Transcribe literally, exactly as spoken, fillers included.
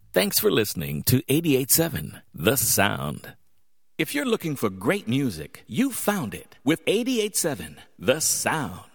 Thanks for listening to eighty-eight point seven The Sound. If you're looking for great music, you found it with eighty-eight point seven The Sound.